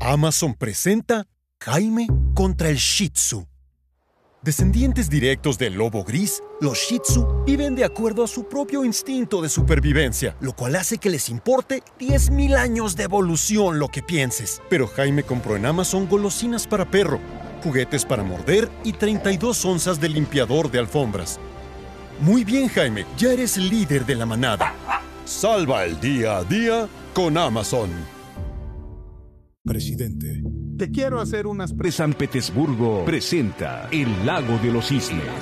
Amazon presenta Jaime contra el Shih Tzu. Descendientes directos del lobo gris, los Shih Tzu viven de acuerdo a su propio instinto de supervivencia, lo cual hace que les importe 10.000 años de evolución lo que pienses. Pero Jaime compró en Amazon golosinas para perro, juguetes para morder y 32 onzas de limpiador de alfombras. Muy bien, Jaime, ya eres el líder de la manada. Salva el día a día con Amazon. Presidente. Te quiero hacer unas... San Petersburgo presenta El Lago de los Cisnes.